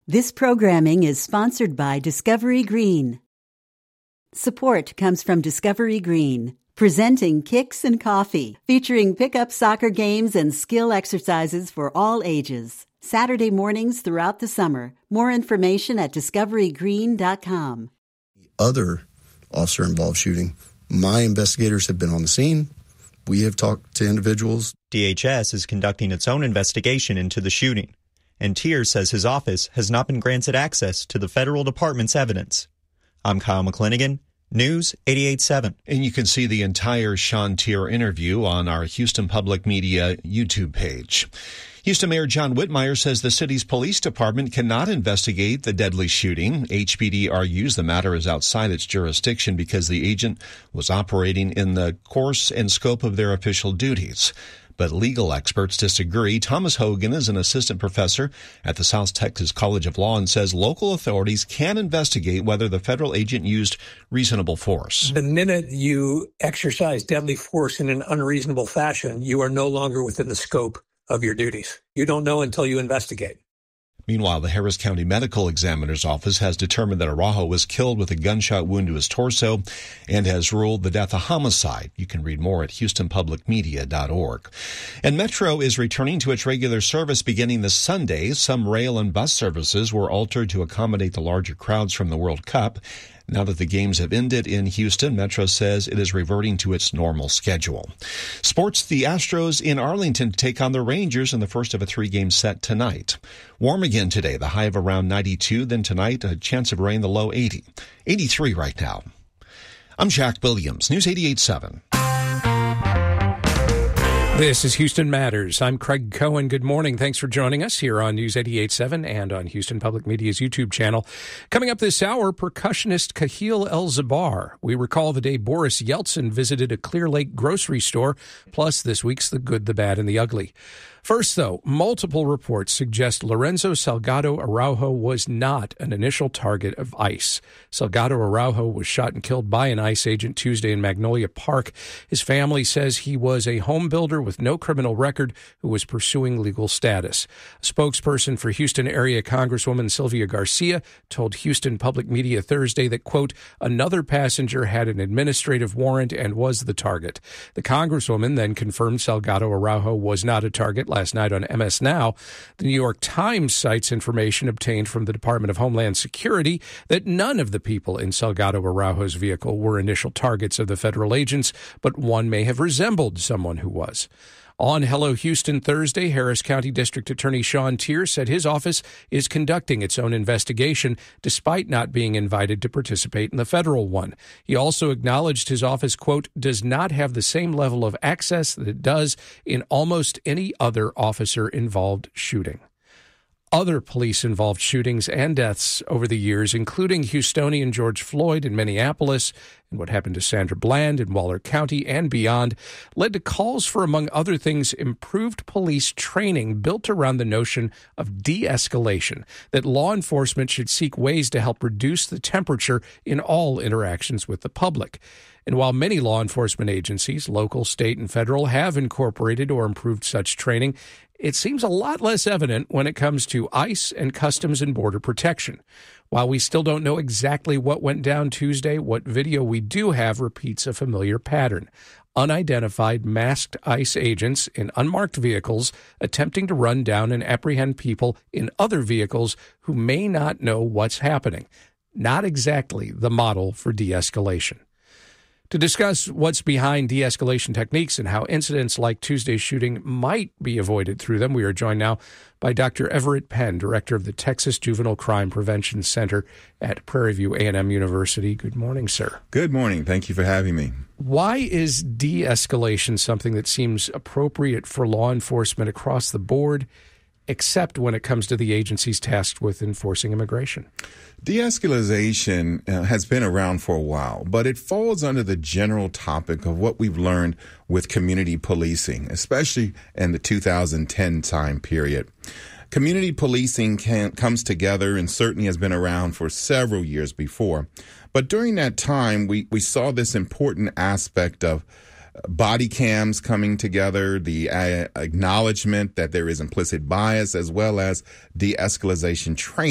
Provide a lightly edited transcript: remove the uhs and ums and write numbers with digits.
This programming is sponsored by Discovery Green. Support comes from Discovery Green, presenting Kicks and Coffee, featuring pickup soccer games and skill exercises for all ages. Saturday mornings throughout the summer. More information at discoverygreen.com. Other officer-involved shooting, my investigators have been on the scene. We have talked to individuals. DHS is conducting its own investigation into the shooting, and Tier says his office has not been granted access to the federal department's evidence. I'm Kyle McClinigan, News 88.7. And you can see the entire Sean Tier interview on our Houston Public Media YouTube page. Houston Mayor John Whitmire says the city's police department cannot investigate the deadly shooting. HPD argues the matter is outside its jurisdiction because the agent was operating in the course and scope of their official duties. But legal experts disagree. Thomas Hogan is an assistant professor at the South Texas College of Law and says local authorities can investigate whether the federal agent used reasonable force. The minute you exercise deadly force in an unreasonable fashion, you are no longer within the scope of your duties. You don't know until you investigate. Meanwhile, the Harris County Medical Examiner's Office has determined that Araujo was killed with a gunshot wound to his torso and has ruled the death a homicide. You can read more at HoustonPublicMedia.org. And Metro is returning to its regular service beginning this Sunday. Some rail and bus services were altered to accommodate the larger crowds from the World Cup. Now that the games have ended in Houston, Metro says it is reverting to its normal schedule. Sports, the Astros in Arlington take on the Rangers in the first of a three-game set tonight. Warm again today, the high of around 92. Then tonight, a chance of rain, the low 80. 83 right now. I'm Jack Williams, News 88.7. This is Houston Matters. I'm Craig Cohen. Good morning. Thanks for joining us here on News 88.7 and on Houston Public Media's YouTube channel. Coming up this hour, percussionist Kahil El-Zabar. We recall the day Boris Yeltsin visited a Clear Lake grocery store, plus this week's The Good, the Bad, and the Ugly. First, though, multiple reports suggest Lorenzo Salgado Araujo was not an initial target of ICE. Salgado Araujo was shot and killed by an ICE agent Tuesday in Magnolia Park. His family says he was a home builder with no criminal record who was pursuing legal status. A spokesperson for Houston area Congresswoman Sylvia Garcia told Houston Public Media Thursday that, quote, another passenger had an administrative warrant and was the target. The Congresswoman then confirmed Salgado Araujo was not a target last night on MS Now. The New York Times cites information obtained from the Department of Homeland Security that none of the people in Salgado Araujo's vehicle were initial targets of the federal agents, but one may have resembled someone who was. On Hello Houston Thursday, Harris County District Attorney Sean Tier said his office is conducting its own investigation despite not being invited to participate in the federal one. He also acknowledged his office, quote, does not have the same level of access that it does in almost any other officer-involved shooting. Other police-involved shootings and deaths over the years, including Houstonian George Floyd in Minneapolis and what happened to Sandra Bland in Waller County and beyond, led to calls for, among other things, improved police training built around the notion of de-escalation, that law enforcement should seek ways to help reduce the temperature in all interactions with the public. And while many law enforcement agencies, local, state, and federal, have incorporated or improved such training, it seems a lot less evident when it comes to ICE and Customs and Border Protection. While we still don't know exactly what went down Tuesday, what video we do have repeats a familiar pattern. Unidentified masked ICE agents in unmarked vehicles attempting to run down and apprehend people in other vehicles who may not know what's happening. Not exactly the model for de-escalation. To discuss what's behind de-escalation techniques and how incidents like Tuesday's shooting might be avoided through them, we are joined now by Dr. Everett Penn, director of the Texas Juvenile Crime Prevention Center at Prairie View A&M University. Good morning, sir. Good morning. Thank you for having me. Why is de-escalation something that seems appropriate for law enforcement across the board, except when it comes to the agencies tasked with enforcing immigration? De-escalation has been around for a while, but it falls under the general topic of what we've learned with community policing, especially in the 2010 time period. Community policing comes together and certainly has been around for several years before. But during that time, we saw this important aspect of body cams coming together, the acknowledgement that there is implicit bias, as well as de-escalation training.